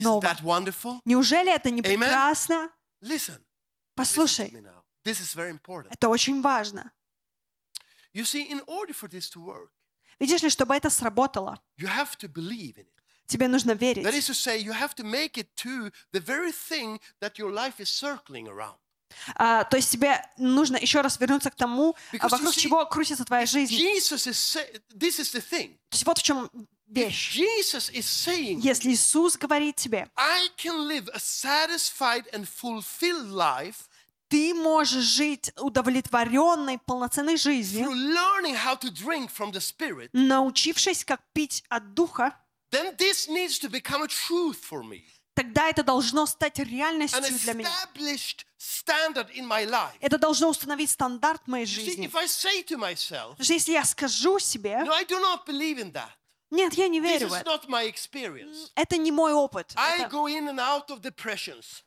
нового. that wonderful? Неужели это не Amen? прекрасно? Listen. Listen to Послушай, me now. This is very important. это очень важно. You see, in order for this to work, Видишь ли, чтобы это сработало, you have to believe in it. тебе нужно That верить. is to say, you have to make it to the very thing that your life is circling around. То есть тебе нужно еще раз вернуться к тому, Because вокруг you see, чего крутится твоя жизнь. This is the thing. То есть вот в чем вещь. Jesus is saying, Если Иисус говорит тебе, I can live a satisfied and fulfilled life ты можешь жить удовлетворенной, полноценной жизнью, through learning how to drink from the Spirit, научившись, как пить от Духа, then this needs to become a truth for me. тогда это должно стать An реальностью для меня. established standard in my life. Это должно установить стандарт моей You see, жизни. if I say to myself, Потому что если я скажу себе, no, I do not believe in that. нет, я не This верю в is это. not my experience. Это не мой опыт. I Это, go in and out of depressions.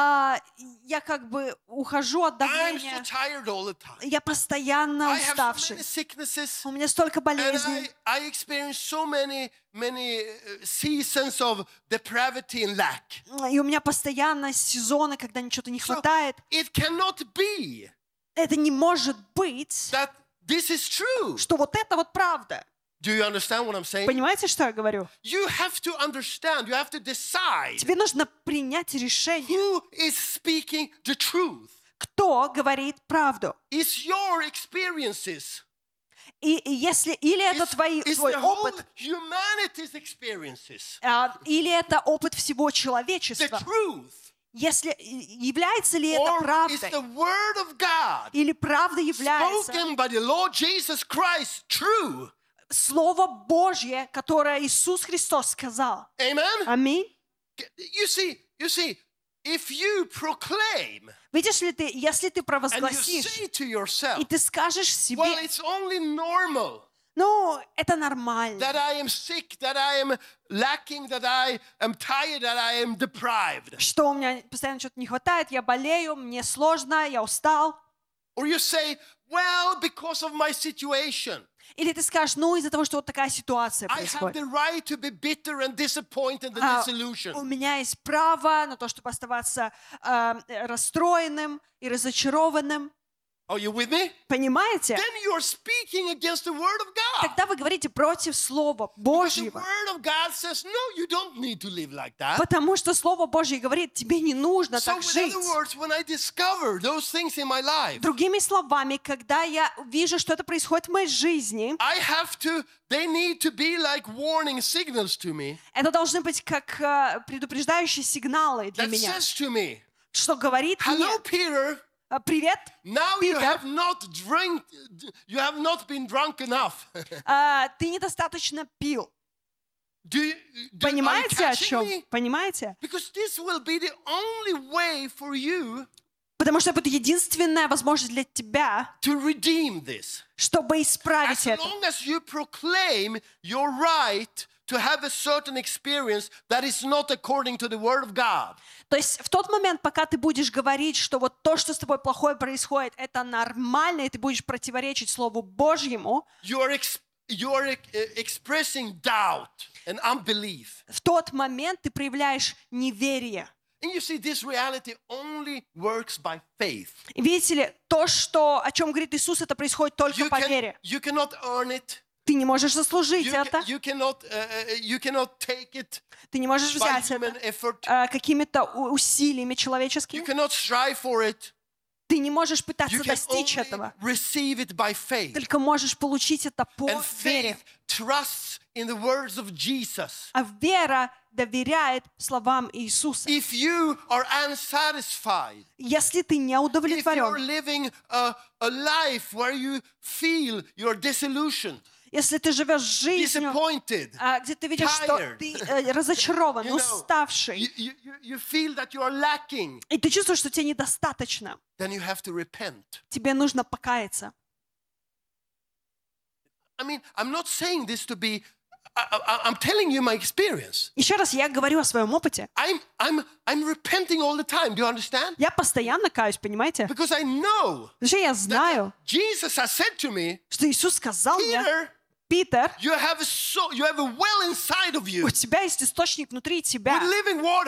я как бы ухожу от I'm so давления. tired all the time. Я постоянно I have so many уставший. sicknesses. У меня столько And болезней. I experience so many seasons of depravity and lack. И у меня постоянно сезоны, когда ничего-то не So хватает. it cannot be Это не может быть, that this is true. что вот это вот правда. Do you understand what I'm saying? Понимаете, что я говорю? You have to understand, you have to decide Тебе нужно принять решение, who is speaking the truth. кто говорит правду. Is your experiences, И если или это is твой the whole опыт, humanity's experiences или это опыт всего the человечества, truth? если является ли это Or is правдой, the word of God или правда является spoken by the Lord Jesus Christ true? Слово Божье, которое Иисус Христос сказал. Amen? Аминь. You see, if you proclaim Видишь ли ты, если ты and you провозгласишь, say to yourself, и ты скажешь well, себе, it's only normal ну, это нормально, that I am sick, that I am lacking, that I am tired, that I am deprived. что у меня постоянно что-то не хватает, я болею, мне сложно, я устал. Or you say, well, because of my situation, Или ты скажешь, ну, из-за того, что вот такая ситуация I have происходит. the right to be bitter and disappointed and У disillusioned. меня есть право на то, чтобы оставаться расстроенным и разочарованным. Are you with me? Понимаете? Then you are speaking against the word of God. Тогда вы говорите против Слова Because the Божьего. word of God says, no, you don't need to live like that. Потому что Слово Божье говорит, тебе не нужно So так in жить. other words, when I discover those things in my life, Другими словами, когда я вижу, что это происходит в моей жизни, they need to be like warning signals to me это должны быть как предупреждающие сигналы для that меня, says to me, что говорит мне, hello, Peter, привет, now you Peter, have not been drunk enough. ты недостаточно пил. Are you Понимаете, о catching чем? me? Понимаете? Because this will be the only way for you Потому что это единственная возможность для тебя, to redeem this. чтобы исправить As это. long as you proclaim your right to have a certain experience that is not according to the word of God. То есть в тот момент, пока ты будешь говорить, что вот то, что с тобой плохое происходит, это нормально, и ты будешь противоречить Слову Божьему, You are expressing doubt and unbelief. в тот момент ты проявляешь неверие. And you see, this reality only works by faith. И видите ли, то, о чем говорит Иисус, это происходит только по вере. You cannot earn it. Ты не можешь заслужить это. You cannot take it Ты не можешь by взять human это effort. какими-то усилиями You человеческими. cannot strive for it. Ты не можешь пытаться You can достичь only этого. receive it by faith. Только можешь получить это по And вере. faith trusts in the words of Jesus. А вера доверяет словам Иисуса. If you are unsatisfied, Если ты не if you're удовлетворен, living a life where you feel you're disillusioned, если ты живешь жизнью, disappointed, где ты видишь, что tired, ты разочарован, you know, уставший, you feel that you are lacking, и ты чувствуешь, что тебе недостаточно, then you have to repent. тебе нужно покаяться. I mean, I'm not saying this to be, I'm telling you my experience. Еще раз, я говорю о своем опыте. I'm repenting all the time. Do you understand? Я постоянно каюсь, понимаете? Because I know Потому что я знаю, Jesus has said to me, что Иисус сказал мне, Peter, Питер, you have a well inside of you у тебя есть источник внутри тебя. with living water.